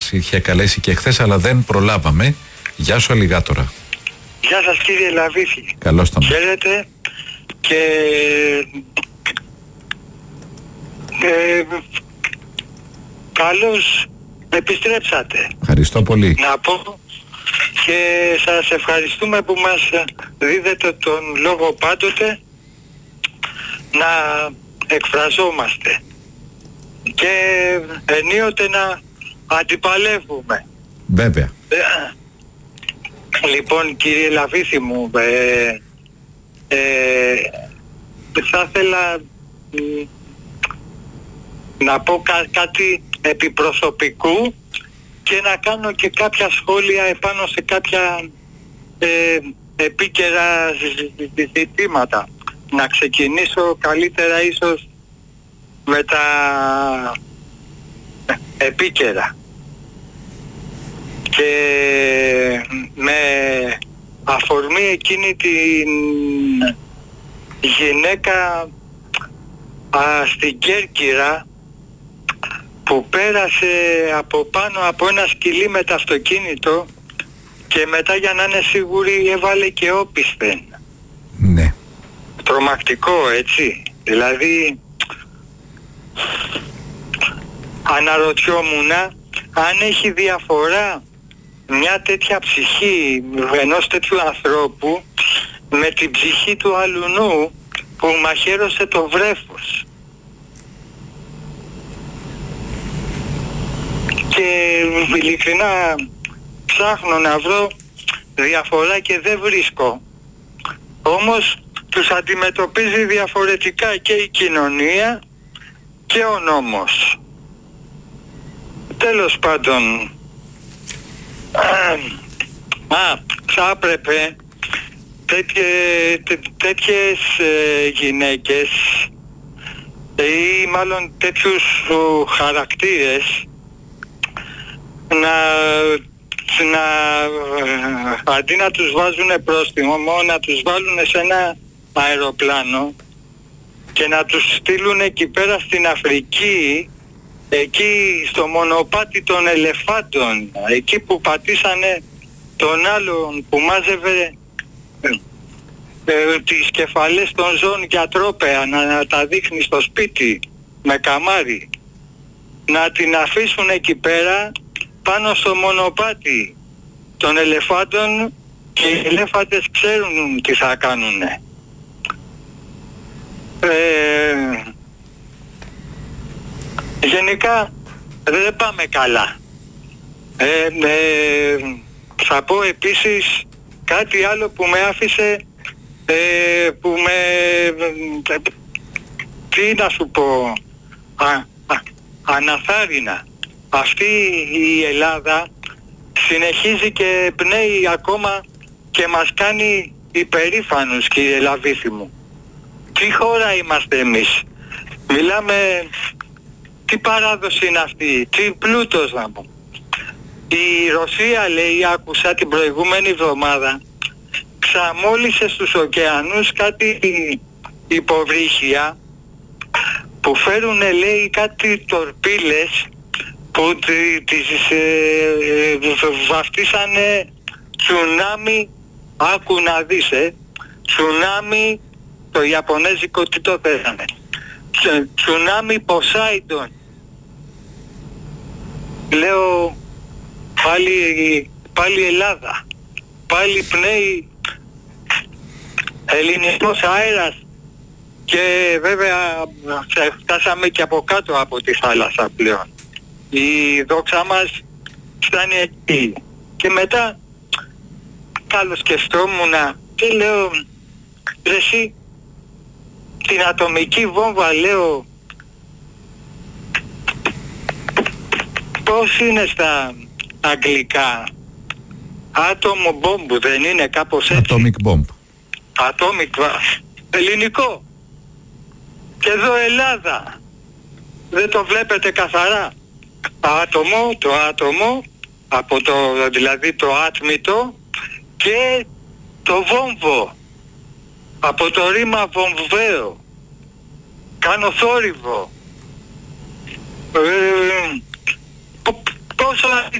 μας είχε καλέσει και χθες, αλλά δεν προλάβαμε. Γεια σου Αλιγάτορα. Γεια σας κύριε Λαβίθη. Καλώς τον. Χαίρετε και καλώς επιστρέψατε. Ευχαριστώ πολύ. Να πω και σας ευχαριστούμε που μας δίδετε τον λόγο πάντοτε να εκφραζόμαστε και ενίοτε να αντιπαλεύουμε. Βέβαια. Λοιπόν κύριε Λαβίθη μου, θα ήθελα να πω κάτι επιπροσωπικού και να κάνω και κάποια σχόλια επάνω σε κάποια επίκαιρα ζητήματα. Να ξεκινήσω καλύτερα ίσως με τα επίκαιρα. Και με αφορμή εκείνη την γυναίκα στην Κέρκυρα που πέρασε από πάνω από ένα σκυλί με το αυτοκίνητο και μετά, για να είναι σίγουρη, έβαλε και όπισθεν. Ναι. Τρομακτικό, έτσι. Δηλαδή αναρωτιόμουν αν έχει διαφορά μια τέτοια ψυχή ενός τέτοιου ανθρώπου με την ψυχή του αλουνού που μαχαίρωσε το βρέφος. Και ειλικρινά ψάχνω να βρω διαφορά και δεν βρίσκω. Όμως τους αντιμετωπίζει διαφορετικά και η κοινωνία και ο νόμος. Τέλος πάντων, θα έπρεπε τέτοιες γυναίκες ή μάλλον τέτοιους χαρακτήρες αντί να τους βάζουν πρόστιμο, να τους βάλουν σε ένα αεροπλάνο και να τους στείλουν εκεί πέρα στην Αφρική, εκεί στο μονοπάτι των ελεφάντων, εκεί που πατήσανε τον άλλον που μάζευε τις κεφαλές των ζώων για τρόπαια, να τα δείχνει στο σπίτι με καμάρι, να την αφήσουν εκεί πέρα πάνω στο μονοπάτι των ελεφάντων και οι ελέφαντες ξέρουν τι θα κάνουνε. Γενικά δεν πάμε καλά. Θα πω επίσης κάτι άλλο που με άφησε, τι να σου πω, αναθάρρυνα. Αυτή η Ελλάδα συνεχίζει και πνέει ακόμα και μας κάνει υπερήφανους, κύριε Λαβίθη μου. Τι χώρα είμαστε εμείς. Μιλάμε, τι παράδοση είναι αυτή, τι πλούτος να πω. Η Ρωσία, λέει, άκουσα την προηγούμενη εβδομάδα, ξαμόλυσε στους ωκεανούς κάτι υποβρύχια που φέρουν, λέει, κάτι τορπίλες που τις βαφτίσανε τσουνάμι. Άκου να δεις, τσουνάμι, το ιαπωνέζικο τι το πέσανε, τσουνάμι Ποσάιντον. Λέω πάλι Ελλάδα, πάλι πνέει ελληνικός αέρας και βέβαια φτάσαμε και από κάτω από τη θάλασσα πλέον. Η δόξα μας φτάνει εκεί. Και μετά καλοσκεφτόμουν και λέω, εσύ την ατομική βόμβα, λέω, πώς είναι στα αγγλικά, άτομο μπόμπου δεν είναι κάπως έτσι? Atomic bomb. Atomic, ελληνικό. Και εδώ Ελλάδα, δεν το βλέπετε καθαρά? Άτομο, το άτομο, από το, δηλαδή το άτμητο, και το βόμβο, από το ρήμα βομβαίο. Κάνω θόρυβο. Πόσο